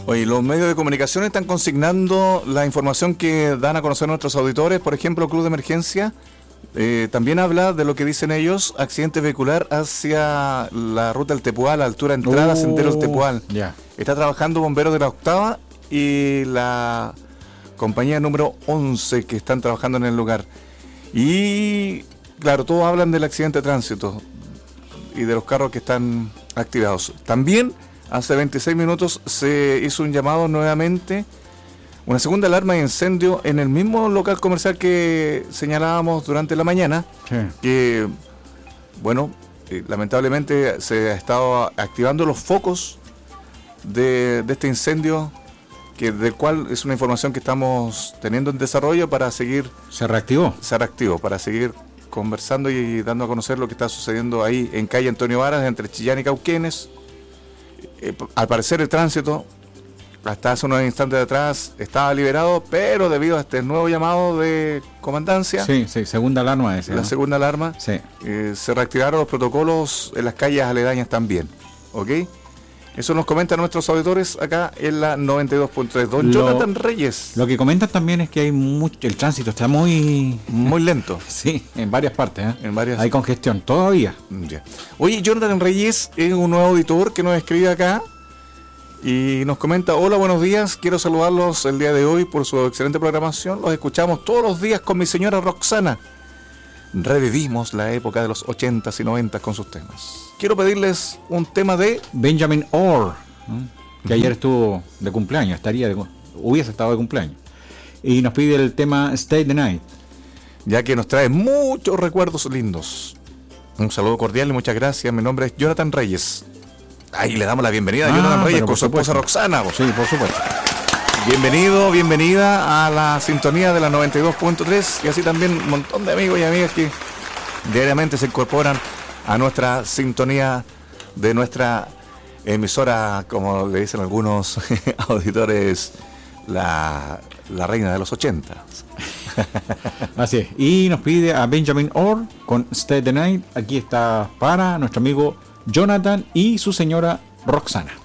Oye, los medios de comunicación están consignando la información que dan a conocer nuestros auditores. Por ejemplo, Club de Emergencia también habla de lo que dicen ellos: accidente vehicular hacia la ruta del Tepual, altura entrada, Sendero del Tepual. Ya. Está trabajando bomberos de la octava y la compañía número 11 que están trabajando en el lugar. Y claro, todos hablan del accidente de tránsito y de los carros que están activados. También hace 26 minutos se hizo un llamado nuevamente, una segunda alarma de incendio en el mismo local comercial que señalábamos durante la mañana. Sí. Que, bueno, lamentablemente se ha estado activando los focos de este incendio, del cual es una información que estamos teniendo en desarrollo para seguir. ¿Se reactivó? Para seguir conversando y dando a conocer lo que está sucediendo ahí en calle Antonio Varas, entre Chillán y Cauquenes. Al parecer el tránsito, hasta hace unos instantes atrás, estaba liberado, pero debido a este nuevo llamado de comandancia, Sí, segunda alarma ese, la ¿no? segunda alarma, Sí. se reactivaron los protocolos en las calles aledañas también. ¿Ok? Eso nos comentan nuestros auditores acá en la 92.3. Don Jonathan Reyes. Lo que comentan también es que hay el tránsito está muy lento. Sí, en varias partes, ¿eh? En varias. Hay congestión todavía. Ya. Oye, Jonathan Reyes es un nuevo auditor que nos escribe acá y nos comenta: hola, buenos días, quiero saludarlos el día de hoy por su excelente programación. Los escuchamos todos los días con mi señora Roxana. Revivimos la época de los 80s y 90s con sus temas. Quiero pedirles un tema de Benjamin Orr, ¿no? Que ayer estuvo de cumpleaños, hubiese estado de cumpleaños. Y nos pide el tema Stay the Night, ya que nos trae muchos recuerdos lindos. Un saludo cordial y muchas gracias. Mi nombre es Jonathan Reyes. Ahí le damos la bienvenida a Jonathan Reyes con su esposa Roxana. Sí, por supuesto. Bienvenido, bienvenida a la sintonía de la 92.3 y así también un montón de amigos y amigas que diariamente se incorporan a nuestra sintonía de nuestra emisora, como le dicen algunos auditores, la reina de los 80. Así es. Y nos pide a Benjamin Orr con Stay the Night. Aquí está para nuestro amigo Jonathan y su señora Roxana.